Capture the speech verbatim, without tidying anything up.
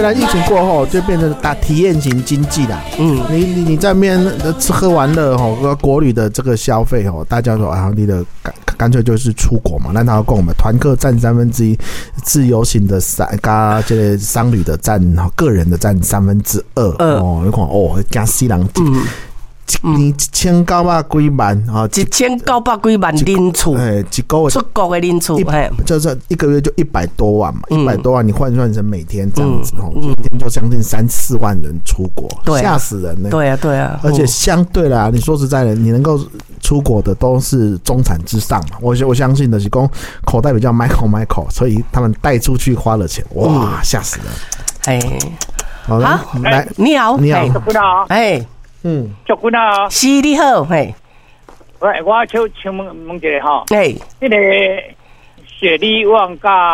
那疫情过后就变成打体验型经济啦。嗯，你你你在面吃喝玩乐吼，国旅的这个消费吼，大家说啊，你的干干脆就是出国嘛。那他跟我们团客占三分之一，自由行的三加这个商旅的占个人的占三分之二。哦，你看哦，加西人。嗯。你一千九百几万啊！ 一千九百几万人次， 哎，一个月出国的人次， 就是一个月就一百多万嘛，一百多万你换算成每天这样子哦，一天就将近三四万人出国，吓死人呢！ 对啊，对啊， 而且相对啦，你说实在的，你能够出国的都是中产之上嘛，我我相信的是讲口袋比较 Michael Michael， 所以他们带出去花了钱，哇，吓死人！ 哎， 好了，来， 你好， 你好， 哎。 嗯，祝君啊！ 是你好，嘿。 喂，我请请问问一下哈， 哎， 那个雪梨旺甲